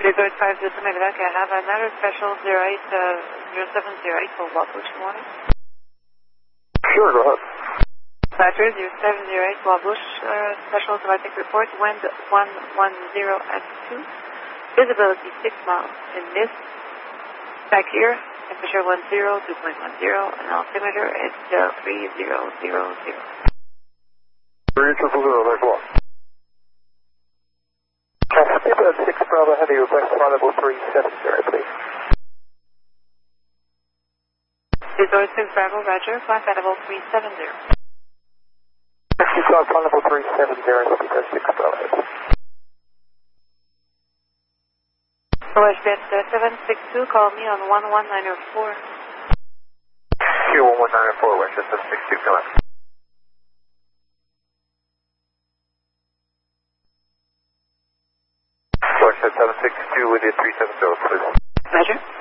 Resort 5 to Medevac, I have another special 0708 for Wabush morning. Sure, go ahead. Roger, 0708 Wabush, special automatic report, wind 110 at 2, visibility 6 miles in mist, back here, temperature 10, 2.10, and altimeter is 3000. 3000, there's one. Skipper 6 Bravo Heavy, request flight level 370, please. Resort 6 Bravo, Roger, flight level 370. Flight level 370, Skipper 6 Bravo Heavy. OSJet 762, call me on 11904. Q11904, Westjet 762, come on. Westjet 762 with you 370, please. Roger.